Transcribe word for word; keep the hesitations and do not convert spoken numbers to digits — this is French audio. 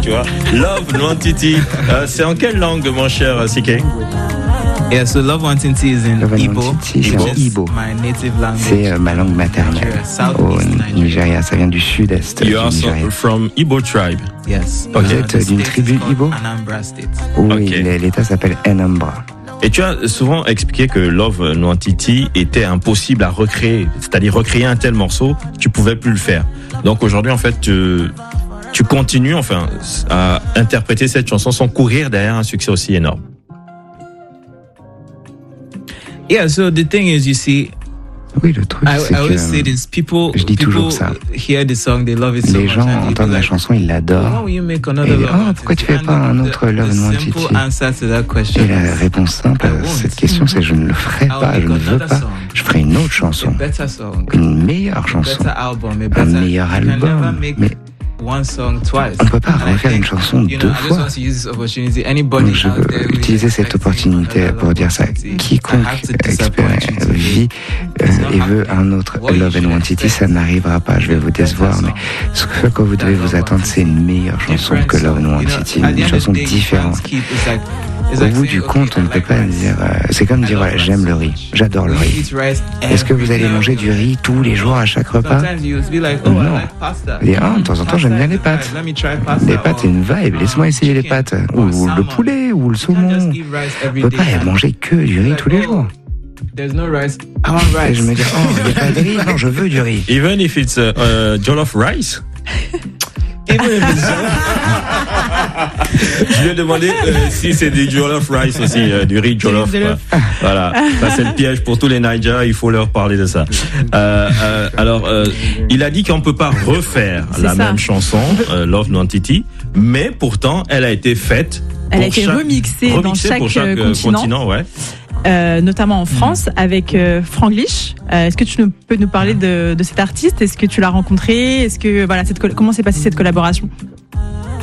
tu vois. Love Nwantiti. Euh, c'est en quelle langue, mon cher C K? Yeah, so Love Nwantiti is in Love Igbo. Nwantiti, c'est en Igbo. My native language. C'est euh, ma langue maternelle au Nigeria. Ça vient du sud-est du You are so Nigeria. from Igbo tribe. Yes. Vous êtes d'une tribu Igbo? Anambra State. Oui, Ok. l'État s'appelle Anambra. Et tu as souvent expliqué que Love Nwantiti était impossible à recréer. C'est-à-dire recréer un tel morceau, tu pouvais plus le faire. Donc aujourd'hui, en fait, tu, tu continues enfin à interpréter cette chanson sans courir derrière un succès aussi énorme. Yeah, so the thing is, you see, Oui, le truc, I, c'est I always say que this. People, je dis people toujours ça. hear the song, they love it so les much. gens and they be entendent la like, chanson, ils "Why l'adorent. will you make another Et Love ah, Nwantiti?" pourquoi tu fais And pas un the- autre the Love Nwantiti? simple answer to that question Et la is, réponse simple I à won't. cette question, c'est je ne le ferai I'll pas, je make ne veux another pas. song. Je ferai une autre a chanson, better song, une meilleure a chanson, better album, a un better. meilleur You can never album. make Mais one song twice. on ne peut pas And I refaire think, une chanson you know, deux I just fois. want to use this opportunity. Anybody Donc je out there veux who is utiliser cette expecting opportunité another pour Love dire ça. Nwantiti, I Quiconque have to disappoint you expé- today. vit euh, It's not et veut happening. un autre What you Love should Nwantiti, ça expect n'arrivera pas. Je vais vous décevoir, mais ce que quoi vous devez vous attendre, c'est une meilleure chanson Different que Love song. You know, Nwantiti, at the une end of chanson the day, you différente. can't keep- it's like- it's Au like bout saying, du okay, compte, on ne I peut like pas rice. dire. euh, C'est comme I dire love voilà, j'aime rice. le riz, j'adore le We riz. eat rice Est-ce que vous allez every manger day. du riz tous les jours à chaque repas? Sometimes you'll be like, oh, I Non. like pasta. Et ah, de temps en temps, j'aime bien les Pasta is pâtes. nice. Let me try pasta. Les pâtes, c'est une vibe. Or, Laisse-moi um, essayer les chicken, pâtes. or Ou le salmon. poulet, ou le You can't saumon. just On eat rice every ne peut day pas and manger que du riz like, tous les oh, jours. There's no rice. I want Et rice. je me dis, oh, il n'y a pas de riz. Non, je veux du riz. Even if it's uh, uh, jollof rice. Even if it's Je lui ai demandé euh, si c'est du jollof rice aussi, euh, du riz jollof. quoi. Voilà, ça c'est le piège pour tous les Naija, il faut leur parler de ça. Euh, euh, alors, euh, il a dit qu'on peut pas refaire C'est la ça. même chanson, euh, Love Nwantiti, mais pourtant, elle a été faite. Elle a pour été chaque- remixée dans remixée chaque, pour chaque euh, euh, continent. continent, ouais. Euh, notamment en France, avec euh, Franglish. Euh, Est-ce que tu nous, peux nous parler de, de cet artiste? Est-ce que tu l'as rencontré? Est-ce que voilà, cette, col- comment s'est passée cette collaboration?